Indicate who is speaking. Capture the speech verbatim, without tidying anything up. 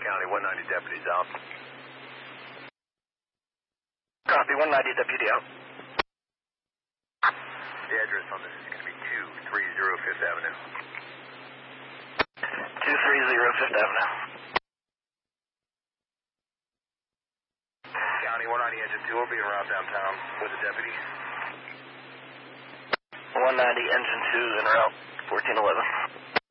Speaker 1: County, one ninety deputies out.
Speaker 2: Copy, one ninety deputy out.
Speaker 1: The address on this is going to be two thirty Fifth Avenue.
Speaker 2: two thirty Fifth Avenue.
Speaker 1: County, one ninety engine two will be around downtown with a deputy.
Speaker 2: one ninety engine two en route, fourteen eleven.